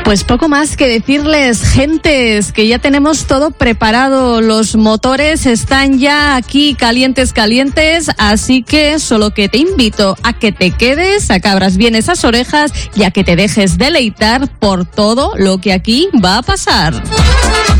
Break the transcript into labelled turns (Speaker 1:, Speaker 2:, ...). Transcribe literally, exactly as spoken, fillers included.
Speaker 1: Pues poco más que decirles, gentes, que ya tenemos todo preparado. Los motores están ya aquí calientes, calientes, así que solo que te invito a que te quedes, a que abras bien esas orejas y a que te dejes deleitar por todo lo que aquí va a pasar.